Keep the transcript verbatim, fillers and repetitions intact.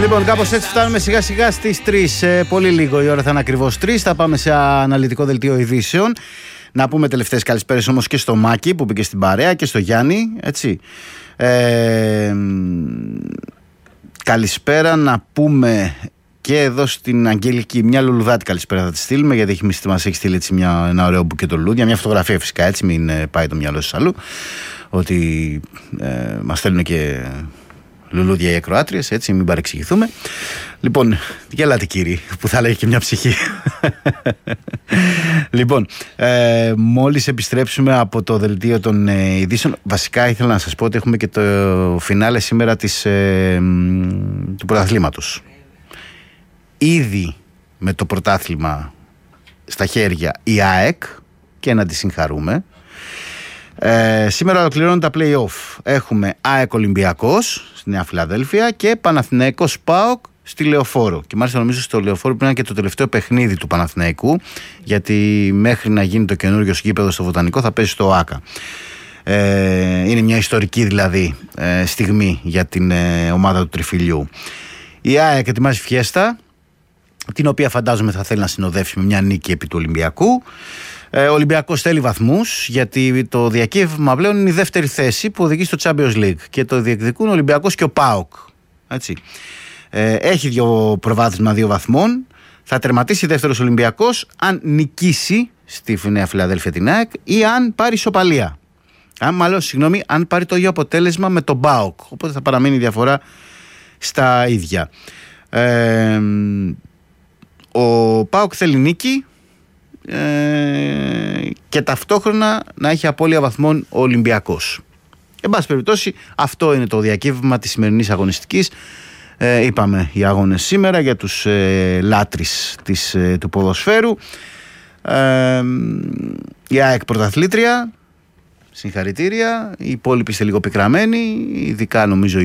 Λοιπόν, κάπως έτσι φτάνουμε σιγά σιγά στις τρεις. Ε, πολύ λίγο η ώρα θα είναι ακριβώς τρεις. Θα πάμε σε αναλυτικό δελτίο ειδήσεων. Να πούμε τελευταίες καλησπέρες όμως και στο Μάκη που μπήκε στην παρέα και στο Γιάννη. Έτσι. Ε, καλησπέρα να πούμε και εδώ στην Αγγελική. Μια λουλουδάτη καλησπέρα θα τη στείλουμε, γιατί έχει, μας έχει στείλει έτσι μια, ένα ωραίο μπουκέτο λουλούδια. Μια φωτογραφία φυσικά, έτσι, μην πάει το μυαλό σας αλλού. Ότι ε, μας στέλνουν και λουλούδια οι ακροάτριες, έτσι, μην παρεξηγηθούμε. Λοιπόν, γελάτε κύριοι, που θα λέγει και μια ψυχή. Λοιπόν, ε, μόλις επιστρέψουμε από το δελτίο των ε, ειδήσεων, βασικά ήθελα να σας πω ότι έχουμε και το φινάλε σήμερα της, ε, του πρωταθλήματος. Ήδη με το πρωτάθλημα στα χέρια η ΑΕΚ, και να τη συγχαρούμε. Ε, σήμερα ολοκληρώνουν τα play-off. Έχουμε ΑΕΚ Ολυμπιακός στη Νέα Φιλαδέλφια και Παναθηναϊκός ΠΑΟΚ στη Λεωφόρο. Και μάλιστα νομίζω στο Λεωφόρο πρέπει να είναι και το τελευταίο παιχνίδι του Παναθηναϊκού, γιατί μέχρι να γίνει το καινούργιο γήπεδο στο Βοτανικό θα παίζει στο ΆΚΑ. Ε, είναι μια ιστορική δηλαδή ε, στιγμή για την ε, ομάδα του Τριφυλιού. Η ΑΕΚ ετοιμάζει φιέστα, την οποία φαντάζομαι θα θέλει να συνοδεύσει με μια νίκη επί του Ολυμπιακού. Ο Ολυμπιακός θέλει βαθμούς, γιατί το διακύβευμα πλέον είναι η δεύτερη θέση που οδηγεί στο Champions League και το διεκδικούν ο Ολυμπιακός και ο ΠΑΟΚ. Έτσι. Ε, έχει δύο προβάδισμα δύο βαθμών. Θα τερματίσει δεύτερος Ολυμπιακός αν νικήσει στη Νέα Φιλαδέλφια την ΑΕΚ ή αν πάρει ισοπαλία. Αν, μάλλον, συγγνώμη, αν πάρει το ίδιο αποτέλεσμα με τον ΠΑΟΚ. Οπότε θα παραμείνει η διαφορά στα ίδια. Ε, ο ΠΑΟΚ θέλει νίκη. Ε, και ταυτόχρονα να έχει απώλεια βαθμών ο Ολυμπιακός. Εν πάση περιπτώσει, αυτό είναι το διακύβευμα της σημερινής αγωνιστικής. Ε, είπαμε οι αγώνες σήμερα για τους ε, λάτρεις της, ε, του ποδοσφαίρου. Ε, η ΑΕΚ πρωταθλήτρια, συγχαρητήρια. Οι υπόλοιποι είστε λίγο πικραμένοι, ειδικά νομίζω